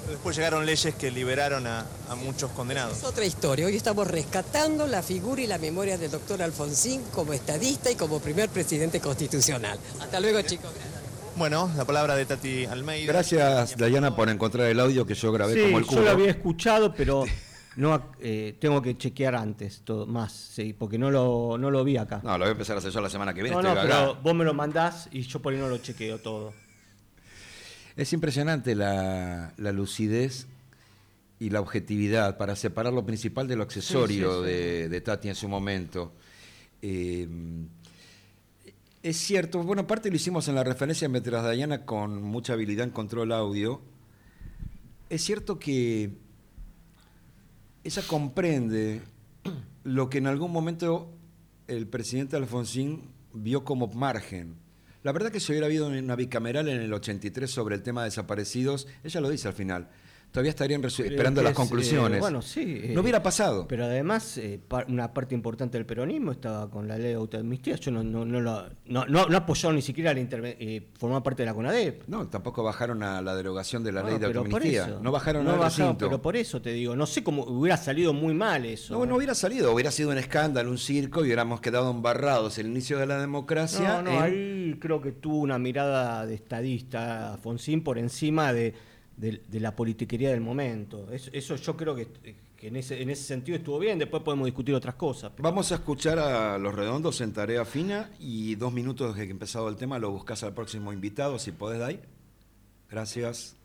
Después llegaron leyes que liberaron a muchos condenados. Es otra historia. Hoy estamos rescatando la figura y la memoria del doctor Alfonsín como estadista y como primer presidente constitucional. Hasta luego, chicos. Bueno, la palabra de Tati Almeida. Gracias, Dayana, por encontrar el audio que yo grabé como el culo. Yo lo había escuchado, pero no tengo que chequear antes todo más, sí, porque no lo vi acá. No, lo voy a empezar a hacer yo la semana que viene. No, pero vos me lo mandás y yo por ahí no lo chequeo todo. Es impresionante la lucidez y la objetividad para separar lo principal de lo accesorio Sí. de Tati en su momento. Es cierto, bueno, aparte lo hicimos en la referencia mientras Dayana con mucha habilidad encontró el audio. Es cierto que ella comprende lo que en algún momento el presidente Alfonsín vio como margen. La verdad que si hubiera habido una bicameral en el 83 sobre el tema de desaparecidos, ella lo dice al final, todavía estarían esperando las conclusiones. Bueno, sí. No hubiera pasado. Pero además, una parte importante del peronismo estaba con la ley de autoamnistía. Yo no apoyó ni siquiera formar parte de la CONADEP. No, tampoco bajaron a la derogación de la ley de pero autoamnistía. No bajaron al recinto. Pero por eso te digo, no sé cómo hubiera salido muy mal eso. No hubiera salido, hubiera sido un escándalo, un circo y hubiéramos quedado embarrados el inicio de la democracia. Ahí creo que tuvo una mirada de estadista Alfonsín por encima de la politiquería del momento. Eso yo creo que en ese sentido estuvo bien. Después podemos discutir otras cosas. Vamos a escuchar a Los Redondos en Tarea Fina y 2 minutos desde que empezado el tema lo buscas al próximo invitado, si podés, Day. Gracias.